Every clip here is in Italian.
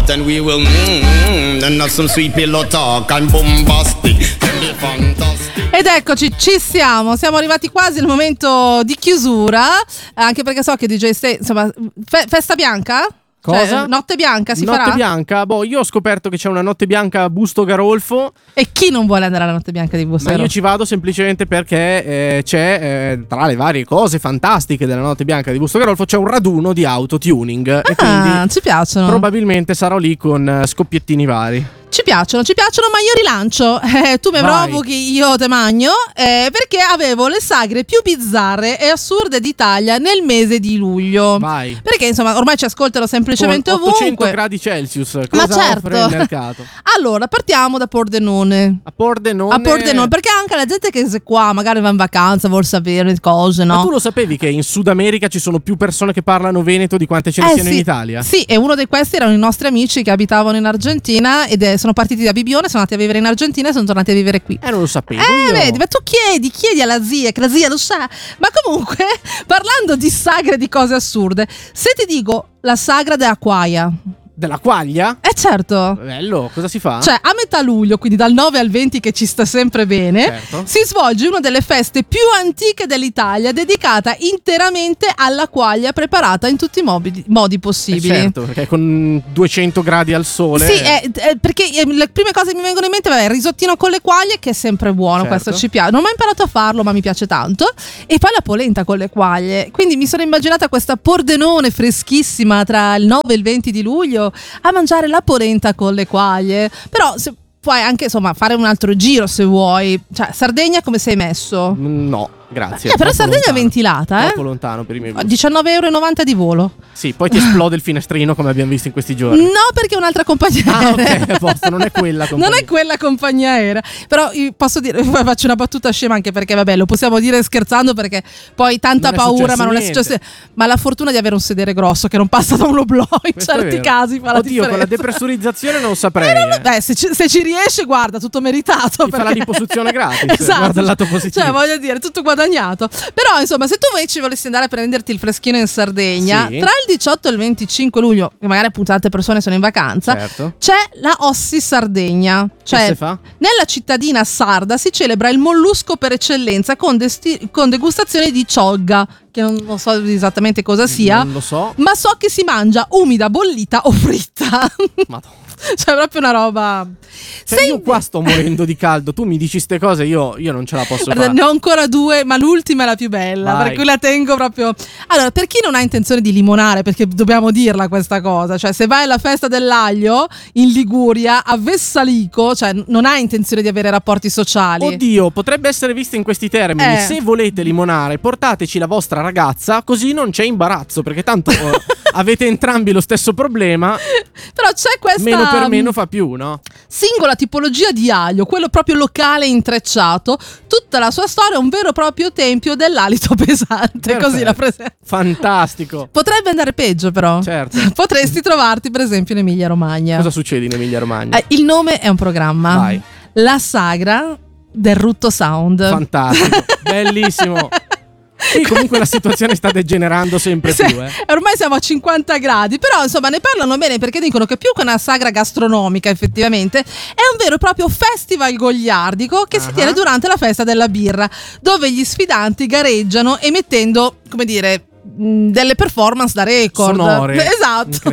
out and we will and have some sweet pillow talk and bombastic. Can be fantastic. Ed eccoci, ci siamo arrivati quasi al momento di chiusura, anche perché so che DJ Stay, insomma, festa bianca? Cosa? Cioè, notte bianca si farà? Notte bianca? Boh, io ho scoperto che c'è una notte bianca a Busto Garolfo. E chi non vuole andare alla notte bianca di Busto Garolfo? Ma io ci vado semplicemente perché c'è, tra le varie cose fantastiche della notte bianca di Busto Garolfo, c'è un raduno di autotuning. E quindi ci piacciono. Probabilmente sarò lì con scoppiettini vari. Ci piacciono, ma io rilancio. Tu mi provochi, io te magno. Perché avevo le sagre più bizzarre e assurde d'Italia nel mese di luglio. Vai. Perché insomma ormai ci ascoltano semplicemente con 800 ovunque. gradi Celsius. Cosa Ma certo. offre il mercato? Allora, partiamo da Pordenone. A Pordenone, perché anche la gente che è qua magari va in vacanza vuol sapere cose, no? Ma tu lo sapevi che in Sud America ci sono più persone che parlano veneto di quante ce ne siano in Italia? Sì, e uno di questi erano i nostri amici che abitavano in Argentina ed sono partiti da Bibione, sono andati a vivere in Argentina e sono tornati a vivere qui. Non lo sapevo. Vedi, ma tu chiedi alla zia, che la zia lo sa. Ma comunque, parlando di sagre e di cose assurde, se ti dico la sagra della quaglia. Della quaglia? Certo. Bello, cosa si fa? Cioè, a metà luglio, quindi dal 9 al 20 che ci sta sempre bene, certo, si svolge una delle feste più antiche dell'Italia, dedicata interamente alla quaglia, preparata in tutti i modi possibili. Certo, perché con 200 gradi al sole. Sì, perché le prime cose che mi vengono in mente, il risottino con le quaglie, che è sempre buono, certo, questo ci piace. Non ho mai imparato a farlo, ma mi piace tanto. E poi la polenta con le quaglie. Quindi mi sono immaginata questa Pordenone freschissima tra il 9 e il 20 di luglio a mangiare la polenta con le quaglie. Però se puoi anche insomma fare un altro giro se vuoi. Cioè, Sardegna come sei messo? No, grazie. Però Sardegna è ventilata, troppo lontano per i miei gusti. 19,90 € di volo. Sì, poi ti esplode il finestrino come abbiamo visto in questi giorni. No, perché è un'altra compagnia aerea. Ok, a posto, non è quella compagnia. Non è quella compagnia aerea. Però posso dire, faccio una battuta scema anche perché vabbè, lo possiamo dire scherzando perché poi tanta paura, ma non è successo. Ma la fortuna di avere un sedere grosso che non passa da un oblò in Questo certi casi fa la differenza. Con la depressurizzazione non saprei. Se ci riesce, guarda, tutto meritato. Ti fa la liposuzione gratis. Esatto. Guarda il lato positivo. Cioè, voglio dire, tutto guadagnato. Però, insomma, se tu invece volessi andare a prenderti il freschino in Sardegna, sì, tra il 18 e il 25 luglio, che magari appunto tante persone sono in vacanza, certo, c'è la Ossi Sardegna. Cioè, che si fa? nella cittadina sarda si celebra il mollusco per eccellenza con degustazione di ciogga, che non so esattamente cosa sia. Non lo so. Ma so che si mangia umida, bollita o fritta. Madonna. Cioè, proprio una roba. Cioè, io qua sto morendo di caldo. Tu mi dici ste cose, io non ce la posso fare. Ne ho ancora due, ma l'ultima è la più bella. Vai. Per cui la tengo proprio. Allora, per chi non ha intenzione di limonare, perché dobbiamo dirla questa cosa, cioè se vai alla festa dell'aglio in Liguria, a Vessalico, cioè non hai intenzione di avere rapporti sociali. Oddio, potrebbe essere vista in questi termini. Se volete limonare, portateci la vostra ragazza, così non c'è imbarazzo, perché tanto avete entrambi lo stesso problema. Però c'è questa meno per meno fa più, no? Singola tipologia di aglio, quello proprio locale intrecciato. Tutta la sua storia è un vero e proprio tempio dell'alito pesante. Perfetto. Così la presento. Fantastico. Potrebbe andare peggio, però. Certo. Potresti trovarti, per esempio, in Emilia Romagna. Cosa succede in Emilia Romagna? Il nome è un programma. Vai. La sagra del Rutto Sound. Fantastico. Bellissimo. Sì, comunque la situazione sta degenerando sempre più. Ormai siamo a 50 gradi, però insomma ne parlano bene perché dicono che più che una sagra gastronomica effettivamente è un vero e proprio festival goliardico che si tiene durante la festa della birra, dove gli sfidanti gareggiano emettendo, come dire, delle performance da record. Sonore. Esatto.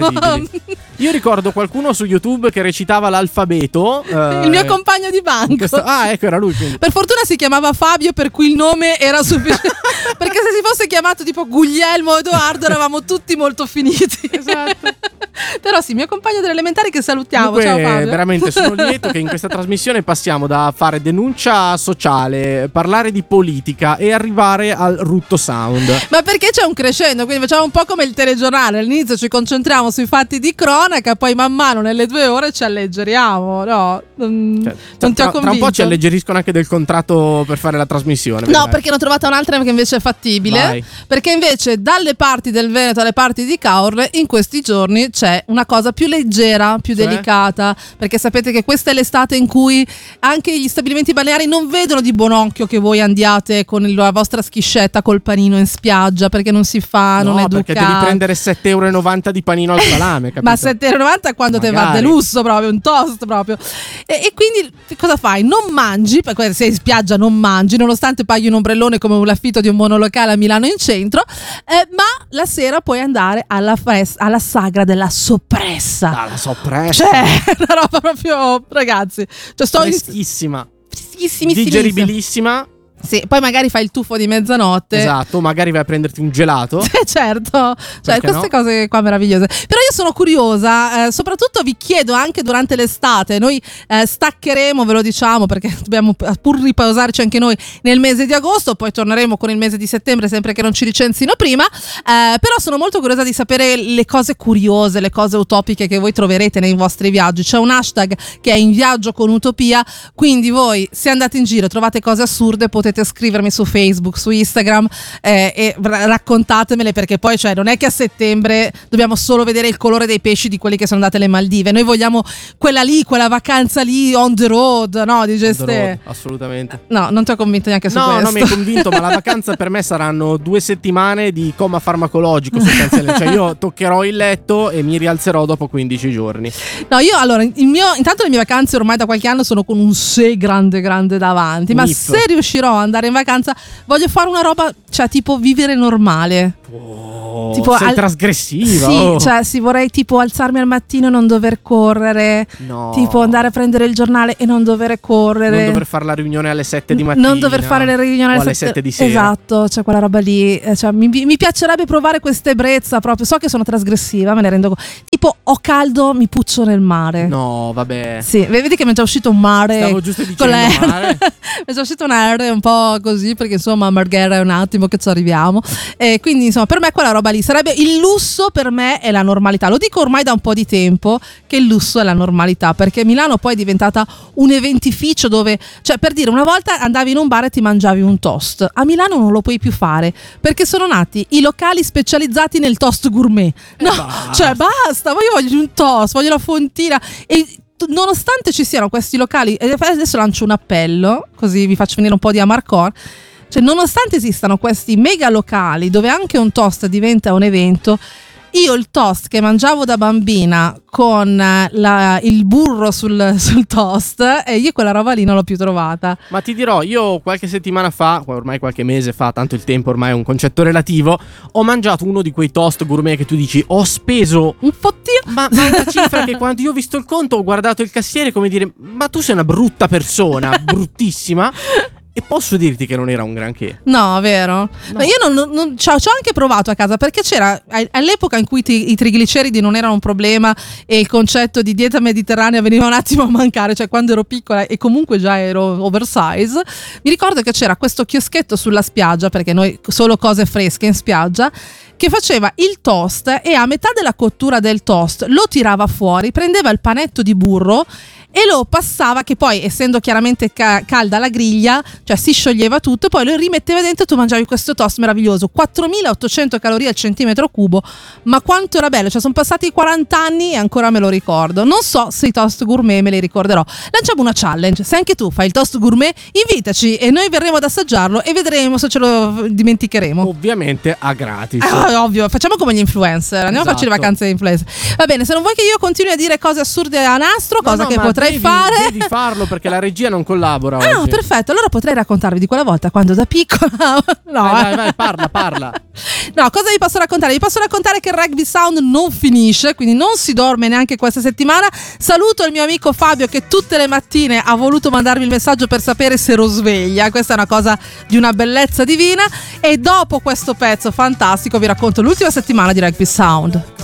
Io ricordo qualcuno su YouTube che recitava l'alfabeto. Il mio compagno di banco. Ecco, era lui. Quindi. Per fortuna si chiamava Fabio, per cui il nome era sufficiente. Perché se si fosse chiamato tipo Guglielmo Edoardo eravamo tutti molto finiti. Esatto. Però sì, mio compagno delle elementari che salutiamo. Comunque, ciao Fabio. veramente sono lieto che in questa trasmissione passiamo da fare denuncia sociale, parlare di politica e arrivare al Rutto Sound. Ma perché c'è un crescendo, quindi facciamo un po' come il telegiornale. All'inizio ci concentriamo sui fatti di cronaca, poi man mano nelle 2 ore ci alleggeriamo. No, non ti ho convinto. Tra un po' ci alleggeriscono anche del contratto per fare la trasmissione. No, perché ne ho trovata un'altra che invece invece è fattibile. Vai. Perché invece dalle parti del Veneto alle parti di Caorle in questi giorni c'è una cosa più leggera, più delicata, perché sapete che questa è l'estate in cui anche gli stabilimenti balneari non vedono di buon occhio che voi andiate con la vostra schiscetta col panino in spiaggia, perché non si fa, non è educato. Perché devi prendere 7,90 € di panino al salame, capito? Ma 7,90 quando te va de lusso, proprio un toast proprio. E quindi cosa fai? Non mangi, perché sei in spiaggia non mangi, nonostante paghi un ombrellone come l'affitto di un monolocale a Milano in centro, ma la sera puoi andare alla sagra della soppressa. La soppressa. Cioè, una roba proprio, ragazzi, cioè freschissima, freschissimissimissima, digeribilissima. Sì, poi magari fai il tuffo di mezzanotte. Esatto, magari vai a prenderti un gelato. Certo, cioè perché queste cose qua meravigliose. Però io sono curiosa, soprattutto vi chiedo anche durante l'estate, noi staccheremo, ve lo diciamo, perché dobbiamo pur ripausarci anche noi nel mese di agosto, poi torneremo con il mese di settembre sempre che non ci licenzino prima, però sono molto curiosa di sapere le cose curiose, le cose utopiche che voi troverete nei vostri viaggi. C'è un hashtag che è In Viaggio con Utopia, quindi voi se andate in giro trovate cose assurde potete scrivermi su Facebook, su Instagram e raccontatemele, perché poi cioè non è che a settembre dobbiamo solo vedere il colore dei pesci di quelli che sono andati alle Maldive, noi vogliamo quella vacanza lì on the road, no? Di geste. Assolutamente. No, non ti ho convinto neanche su questo. No, mi hai convinto, ma la vacanza per me saranno 2 settimane di coma farmacologico sostanzialmente, cioè io toccherò il letto e mi rialzerò dopo 15 giorni. No, io allora intanto le mie vacanze ormai da qualche anno sono con un se grande davanti, ma se riuscirò a andare in vacanza voglio fare una roba, cioè tipo vivere normale. Tipo sei trasgressiva. Sì, cioè vorrei tipo alzarmi al mattino e non dover correre. No. Tipo andare a prendere il giornale e non dover correre. Non dover fare la riunione alle 7 di mattina. Non dover fare le riunioni alle 7 di sera. Esatto, cioè quella roba lì. Cioè, mi piacerebbe provare questa ebbrezza proprio. So che sono trasgressiva, me ne rendo conto. Tipo ho caldo, mi puccio nel mare. No, vabbè. Sì, vedi che mi è già uscito un mare. Stavo giusto dicendo mare. Mi è già uscito un aereo un po' così, perché insomma Marghera è un attimo che ci arriviamo. E quindi insomma per me quella roba lì sarebbe il lusso, per me è la normalità. Lo dico ormai da un po' di tempo che il lusso è la normalità, perché Milano poi è diventata un eventificio dove, cioè per dire, una volta andavi in un bar e ti mangiavi un toast. A Milano non lo puoi più fare perché sono nati i locali specializzati nel toast gourmet. No, cioè basta, io voglio un toast, voglio la fontina. E nonostante ci siano questi locali, e adesso lancio un appello così vi faccio venire un po' di amarcord. Cioè, nonostante esistano questi mega locali dove anche un toast diventa un evento, io il toast che mangiavo da bambina con il burro sul toast, e io quella roba lì non l'ho più trovata. Ma ti dirò, io qualche settimana fa, ormai qualche mese fa, tanto il tempo ormai è un concetto relativo, ho mangiato uno di quei toast gourmet che tu dici ho speso un fottino, ma una cifra che quando io ho visto il conto ho guardato il cassiere come dire ma tu sei una brutta persona, bruttissima. E posso dirti che non era un granché. No, vero? No. Io non ci ho anche provato a casa, perché c'era all'epoca in cui i trigliceridi non erano un problema e il concetto di dieta mediterranea veniva un attimo a mancare, cioè quando ero piccola e comunque già ero oversize, mi ricordo che c'era questo chioschetto sulla spiaggia, perché noi solo cose fresche in spiaggia, che faceva il toast e a metà della cottura del toast lo tirava fuori, prendeva il panetto di burro e lo passava, che poi essendo chiaramente calda la griglia, cioè si scioglieva tutto, e poi lo rimetteva dentro e tu mangiavi questo toast meraviglioso, 4800 calorie al centimetro cubo, ma quanto era bello, cioè sono passati 40 anni e ancora me lo ricordo. Non so se i toast gourmet me li ricorderò. Lanciamo una challenge: se anche tu fai il toast gourmet invitaci e noi verremo ad assaggiarlo e vedremo se ce lo dimenticheremo, ovviamente a gratis. Ovvio, facciamo come gli influencer, andiamo a farci le vacanze di influencer. Va bene, se non vuoi che io continui a dire cose assurde a nastro, cosa che potrei fare, devi farlo, perché la regia non collabora oggi. Perfetto, allora potrei raccontarvi di quella volta quando da piccola vai, parla. No, cosa vi posso raccontare? Vi posso raccontare che il Rugby Sound non finisce, quindi non si dorme neanche questa settimana. Saluto il mio amico Fabio che tutte le mattine ha voluto mandarmi il messaggio per sapere se ero sveglia. Questa è una cosa di una bellezza divina. E dopo questo pezzo fantastico vi racconto l'ultima settimana di Rugby Sound.